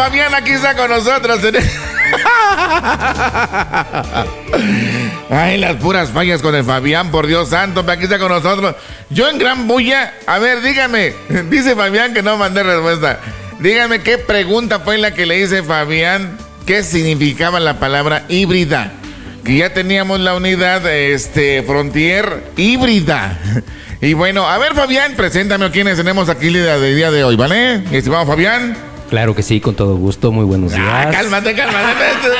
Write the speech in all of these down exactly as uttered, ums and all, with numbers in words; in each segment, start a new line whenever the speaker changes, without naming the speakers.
Fabián aquí está con nosotros. Ay, las puras fallas con el Fabián, por Dios santo, aquí está con nosotros. Yo en gran bulla, a ver, dígame, dice Fabián que no mandé respuesta. Dígame qué pregunta fue la que le hice Fabián, qué significaba la palabra híbrida. Que ya teníamos la unidad, este, Frontier híbrida. Y bueno, a ver, Fabián, preséntame a quienes tenemos aquí la del día de hoy, ¿vale? Estimado Fabián.
Claro que sí, con todo gusto, muy buenos días.
Ah, cálmate, cálmate.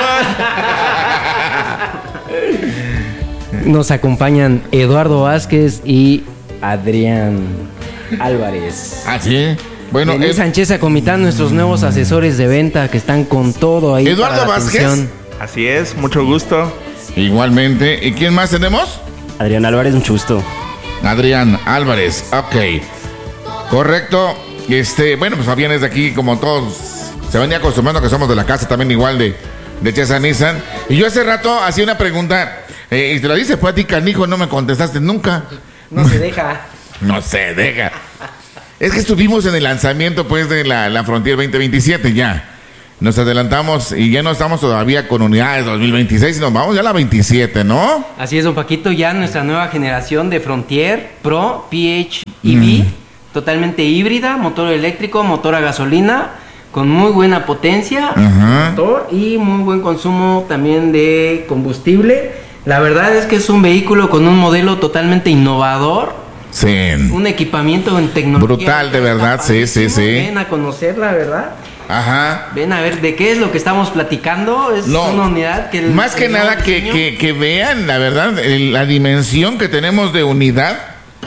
Nos acompañan Eduardo Vázquez y Adrián Álvarez.
Ah, sí. Bueno,
Ed... Sánchez Comitán, nuestros nuevos asesores de venta que están con todo ahí.
Eduardo Vázquez. Atención.
Así es, mucho gusto.
Igualmente. ¿Y quién más tenemos?
Adrián Álvarez, mucho gusto.
Adrián Álvarez, ok. Correcto. Este, bueno, pues Fabián es de aquí, como todos se venía acostumbrando que somos de la casa también igual de, de Chesa Nissan. Y yo hace rato hacía una pregunta, eh, y te la dice fue a ti, canijo, no me contestaste nunca.
No se deja.
No se deja. Es que estuvimos en el lanzamiento pues de la, la Frontier veinte veintisiete ya. Nos adelantamos y ya no estamos todavía con unidades dos mil veintiséis, sino vamos ya a la veintisiete, ¿no?
Así es, don Paquito, ya nuestra nueva generación de Frontier Pro P H E V, mm. totalmente híbrida, motor eléctrico, motor a gasolina, con muy buena potencia, uh-huh. motor y muy buen consumo también de combustible. La verdad es que es un vehículo con un modelo totalmente innovador.
Sí.
Un equipamiento en tecnología.
Brutal, de verdad, sí, sí, sí.
Ven a conocerla, ¿verdad?
Ajá.
Ven a ver de qué es lo que estamos platicando. Es
no,
una unidad que... El,
más que nada que, que, que vean, la verdad, el, la dimensión que tenemos de unidad,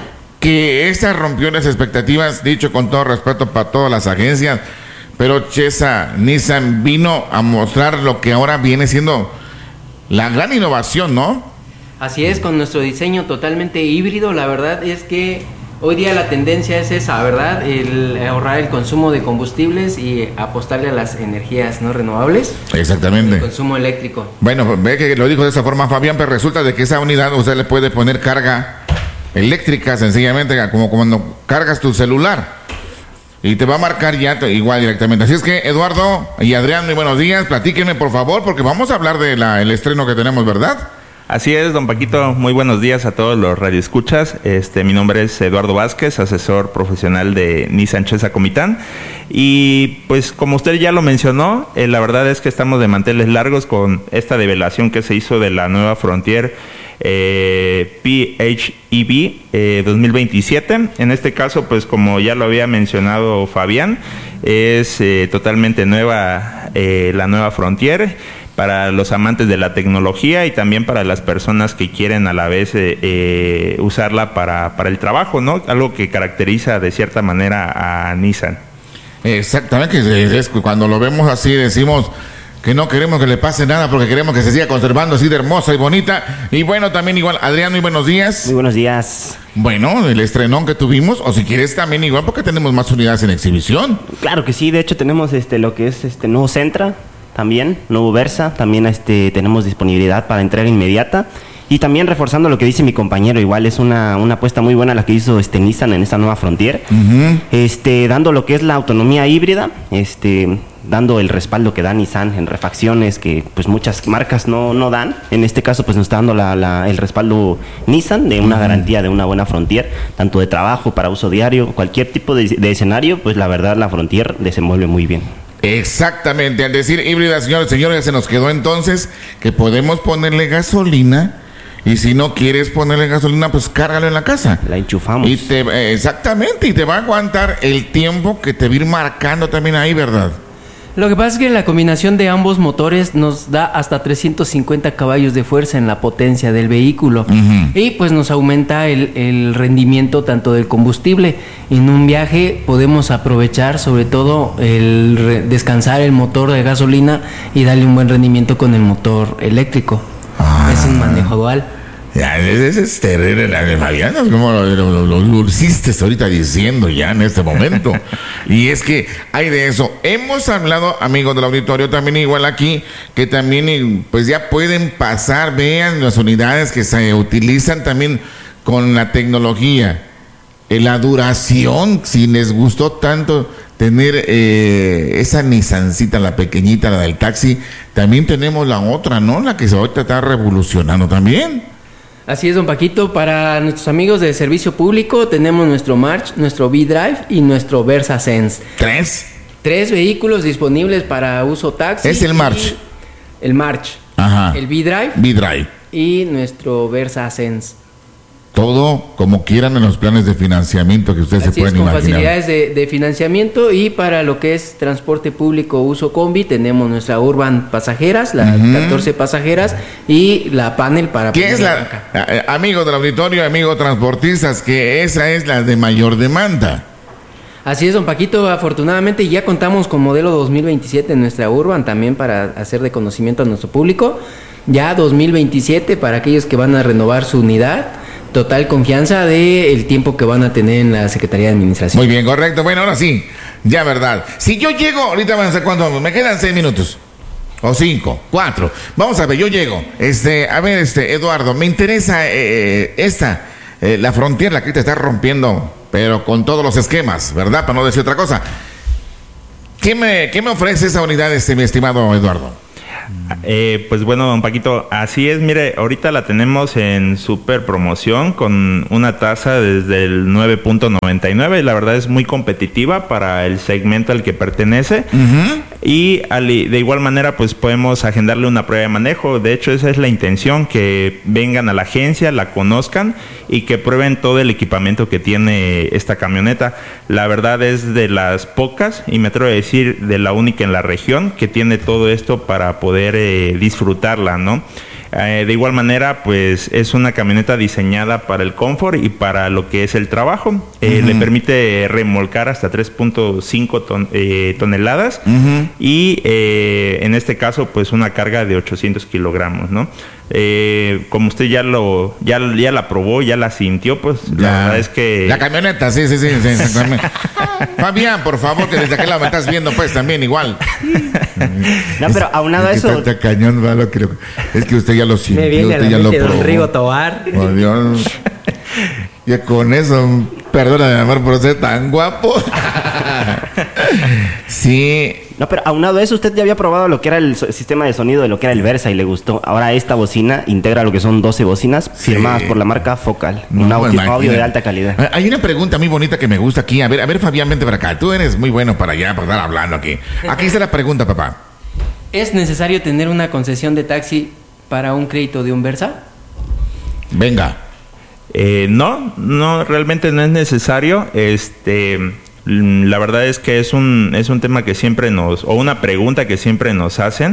que esta rompió las expectativas, dicho con todo respeto para todas las agencias, pero Chesa Nissan vino a mostrar lo que ahora viene siendo la gran innovación, ¿no?
Así es, con nuestro diseño totalmente híbrido. La verdad es que hoy día la tendencia es esa, ¿verdad? El ahorrar el consumo de combustibles y apostarle a las energías no renovables.
Exactamente.
El consumo eléctrico.
Bueno, ve que lo dijo de esa forma Fabián, pero resulta de que esa unidad usted le puede poner carga eléctrica, sencillamente, como cuando cargas tu celular. Y te va a marcar ya igual directamente. Así es que, Eduardo y Adrián, muy buenos días. Platíquenme, por favor, porque vamos a hablar del el estreno que tenemos, ¿verdad?
Así es, don Paquito, muy buenos días a todos los radioescuchas. Este, mi nombre es Eduardo Vázquez, asesor profesional de Nissan Chesa Comitán. Y pues como usted ya lo mencionó, eh, la verdad es que estamos de manteles largos con esta develación que se hizo de la nueva Frontier eh, P H E V eh, dos mil veintisiete. En este caso, pues como ya lo había mencionado Fabián, es eh, totalmente nueva eh, la nueva Frontier, para los amantes de la tecnología y también para las personas que quieren a la vez eh, eh, usarla para, para el trabajo, ¿no? Algo que caracteriza de cierta manera a Nissan.
Exactamente, es cuando lo vemos así decimos que no queremos que le pase nada porque queremos que se siga conservando así de hermosa y bonita. Y bueno, también igual, Adrián, muy buenos días.
Muy buenos días.
Bueno, el estrenón que tuvimos, o si quieres también igual porque tenemos más unidades en exhibición.
Claro que sí, de hecho tenemos este lo que es este nuevo Sentra, también, nuevo Versa, también este tenemos disponibilidad para entrega inmediata. Y también reforzando lo que dice mi compañero, igual es una, una apuesta muy buena la que hizo este Nissan en esta nueva Frontier, uh-huh. este, dando lo que es la autonomía híbrida, este, dando el respaldo que da Nissan en refacciones que pues muchas marcas no, no dan. En este caso pues nos está dando la, la, el respaldo Nissan de una uh-huh. garantía de una buena Frontier, tanto de trabajo, para uso diario, cualquier tipo de, de escenario, pues la verdad la Frontier desenvuelve muy bien.
Exactamente, al decir híbrida, señores, señores, se nos quedó entonces que podemos ponerle gasolina. Y si no quieres ponerle gasolina, pues cárgalo en la casa.
La enchufamos.
Y te, eh, exactamente, y te va a aguantar el tiempo que te va a ir marcando también ahí, ¿verdad?
Lo que pasa es que la combinación de ambos motores nos da hasta trescientos cincuenta caballos de fuerza en la potencia del vehículo. Uh-huh. Y pues nos aumenta el, el rendimiento tanto del combustible. En un viaje podemos aprovechar sobre todo el re- descansar el motor de gasolina y darle un buen rendimiento con el motor eléctrico. Ah, es un manejo dual.
Ya, ese es terrible, Fabián, como lo, lo, lo, lo hiciste ahorita diciendo ya en este momento. Y es que hay de eso. Hemos hablado, amigos del auditorio, también igual aquí, que también pues ya pueden pasar, vean las unidades que se utilizan también con la tecnología. La duración, si les gustó tanto, tener eh, esa Nissancita, la pequeñita, la del taxi. También tenemos la otra, ¿no? La que ahorita está revolucionando también.
Así es, don Paquito. Para nuestros amigos de servicio público tenemos nuestro March, nuestro V-Drive y nuestro Versa Sense.
¿Tres?
Tres vehículos disponibles para uso taxi.
Es el March.
El March.
Ajá.
El V-Drive.
V-Drive.
Y nuestro Versa Sense.
Todo como quieran en los planes de financiamiento que ustedes
Así
se pueden
es, con
imaginar.
facilidades de, de financiamiento. Y para lo que es transporte público uso combi, tenemos nuestra Urban Pasajeras, las uh-huh. catorce pasajeras, y la Panel para...
¿Qué es la, eh, amigo del auditorio, amigo transportistas, que esa es la de mayor demanda?
Así es, don Paquito. Afortunadamente ya contamos con modelo dos mil veintisiete en nuestra Urban, también para hacer de conocimiento a nuestro público. Ya dos mil veintisiete para aquellos que van a renovar su unidad. Total confianza de el tiempo que van a tener en la Secretaría de Administración.
Muy bien, correcto. Bueno, ahora sí, ya verdad. Si yo llego, ahorita van a ser cuánto, me quedan seis minutos. O cinco, cuatro. Vamos a ver, yo llego. Este, a ver, este, Eduardo, me interesa eh, esta, eh, la frontera, la que te está rompiendo, pero con todos los esquemas, ¿verdad? Para no decir otra cosa. ¿Qué me, qué me ofrece esa unidad, este, mi estimado Eduardo?
Eh, pues bueno, don Paquito, así es, mire, ahorita la tenemos en super promoción con una tasa desde el nueve punto noventa y nueve, la verdad es muy competitiva para el segmento al que pertenece. Uh-huh. Y al, de igual manera pues podemos agendarle una prueba de manejo. De hecho esa es la intención, que vengan a la agencia, la conozcan y que prueben todo el equipamiento que tiene esta camioneta. La verdad es de las pocas, y me atrevo a decir de la única en la región, que tiene todo esto para poder eh, disfrutarla, ¿no? Eh, de igual manera, pues es una camioneta diseñada para el confort y para lo que es el trabajo. Eh, uh-huh. Le permite remolcar hasta tres punto cinco ton, eh, toneladas uh-huh. y eh, en este caso, pues una carga de ochocientos kilogramos, ¿no? Eh, como usted ya lo ya, ya la probó, ya la sintió, pues ya. La verdad es que...
La camioneta, sí, sí, sí, sí exactamente. Fabián, por favor, que desde aquel lado me estás viendo, pues también igual.
No, pero aunado a eso...
Cañón, malo, creo. Es que usted ya lo sintió,
me viene
usted
a la
ya lo
mente
probó.
Don Rigo Tobar.
Oh, Dios. Ya con eso, perdóname, amor, por ser tan guapo. Sí.
No, pero aunado a eso, usted ya había probado lo que era el so- sistema de sonido de lo que era el Versa y le gustó. Ahora esta bocina integra lo que son doce bocinas sí. firmadas por la marca Focal. No, un audio, audio de alta calidad.
Hay una pregunta muy bonita que me gusta aquí. A ver, a ver, Fabián, vente para acá. Tú eres muy bueno para allá, para estar hablando aquí. Aquí está la pregunta, papá.
¿Es necesario tener una concesión de taxi para un crédito de un Versa?
Venga.
Eh, no, no, realmente no es necesario. Este... La verdad es que es un es un tema que siempre nos, o una pregunta que siempre nos hacen.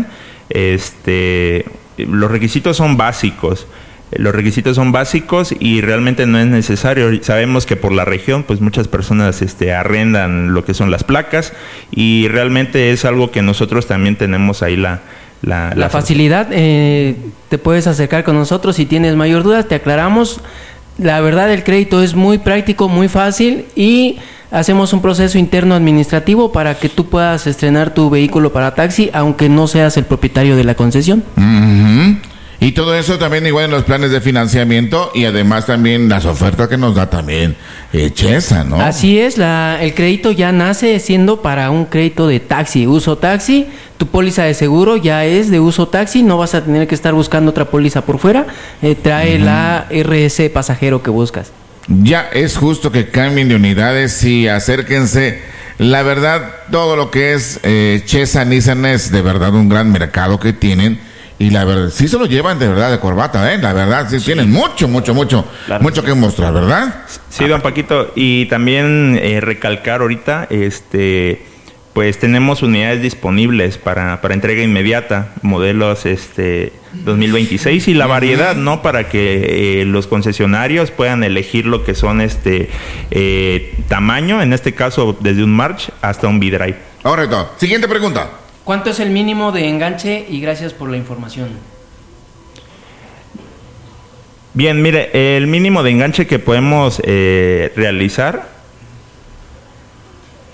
Este, los requisitos son básicos. Los requisitos son básicos y realmente no es necesario. Sabemos que por la región, pues muchas personas este, arrendan lo que son las placas y realmente es algo que nosotros también tenemos ahí la la,
la,
la
facilidad. Eh, te puedes acercar con nosotros si tienes mayor dudas, te aclaramos. La verdad, el crédito es muy práctico, muy fácil y hacemos un proceso interno administrativo para que tú puedas estrenar tu vehículo para taxi, aunque no seas el propietario de la concesión.
Uh-huh. Y todo eso también igual en los planes de financiamiento y además también las ofertas que nos da también eh, Chesa, ¿no?
Así es, la, el crédito ya nace siendo para un crédito de taxi, uso taxi. Tu póliza de seguro ya es de uso taxi, no vas a tener que estar buscando otra póliza por fuera. Eh, trae uh-huh. la R S pasajero que buscas.
Ya es justo que cambien de unidades y acérquense. La verdad, todo lo que es eh, Chesa Nissan es de verdad un gran mercado que tienen. Y la verdad, sí se lo llevan de verdad de corbata, ¿eh? La verdad, sí, sí. tienen mucho, mucho, mucho, claro. mucho que mostrar, ¿verdad?
Sí, don Paquito. Y también eh, recalcar ahorita, este... pues tenemos unidades disponibles para, para entrega inmediata, modelos este dos mil veintiséis y la variedad, ¿no? Para que eh, los concesionarios puedan elegir lo que son este eh, tamaño, en este caso desde un March hasta un V-Drive.
Correcto. Siguiente pregunta.
¿Cuánto es el mínimo de enganche? Y gracias por la información.
Bien, mire, el mínimo de enganche que podemos eh, realizar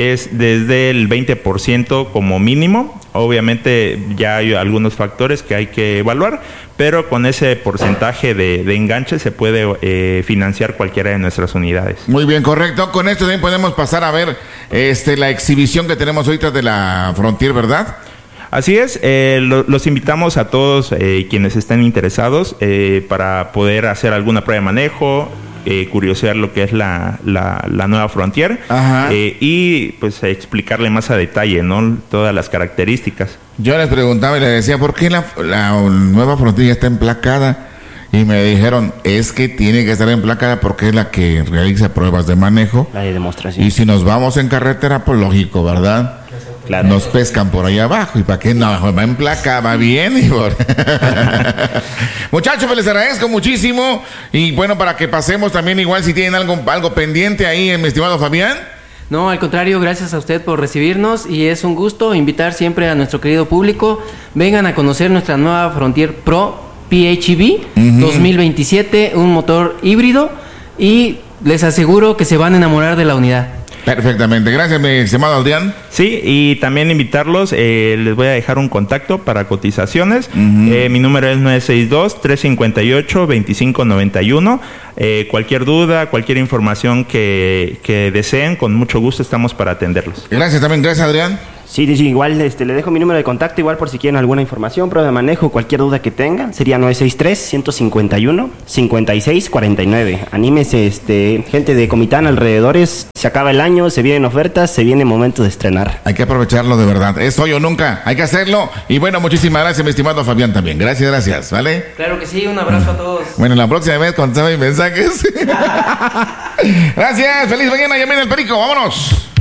es desde el veinte por ciento como mínimo. Obviamente ya hay algunos factores que hay que evaluar, pero con ese porcentaje de, de enganche se puede eh, financiar cualquiera de nuestras unidades.
Muy bien, correcto. Con esto también podemos pasar a ver este la exhibición que tenemos ahorita de la Frontier, ¿verdad?
Así es, eh, lo, los invitamos a todos eh, quienes estén interesados eh, para poder hacer alguna prueba de manejo, Eh, curiosear lo que es la, la, la nueva Frontier eh, y pues explicarle más a detalle, ¿no? Todas las características.
Yo les preguntaba y les decía, ¿por qué la, la nueva Frontier está emplacada? Y me dijeron, es que tiene que estar emplacada porque es la que realiza pruebas de manejo.
La de demostración.
Y si nos vamos en carretera, pues lógico, ¿verdad? Claro. Nos pescan por ahí abajo. ¿Y para qué no? Va en placa, va bien. Y por... Muchachos, pues les agradezco muchísimo. Y bueno, para que pasemos también igual si tienen algo, algo pendiente ahí, mi estimado Fabián.
No, al contrario, gracias a usted por recibirnos y es un gusto invitar siempre a nuestro querido público. Vengan a conocer nuestra nueva Frontier Pro P H E V uh-huh. dos mil veintisiete, un motor híbrido y les aseguro que se van a enamorar de la unidad.
Perfectamente, gracias mi estimado Adrián.
Sí, y también invitarlos, eh, les voy a dejar un contacto para cotizaciones. Uh-huh. eh, mi número es nueve seis dos, tres cinco ocho, dos cinco nueve uno. Eh, cualquier duda, cualquier información que, que deseen, con mucho gusto estamos para atenderlos.
Gracias también, gracias Adrián.
Sí, sí, igual este, le dejo mi número de contacto, igual por si quieren alguna información, prueba de manejo, cualquier duda que tengan, sería nueve seis tres, uno cinco uno, cinco seis cuatro nueve. Anímese, este, gente de Comitán, alrededores, se acaba el año, se vienen ofertas, se viene momento de estrenar.
Hay que aprovecharlo de verdad, es hoy o nunca, hay que hacerlo. Y bueno, muchísimas gracias mi estimado Fabián también, gracias, gracias, ¿vale?
Claro que sí, un abrazo a todos.
Bueno, la próxima vez contame mis mensajes. Gracias, feliz mañana, ya viene el perico, vámonos.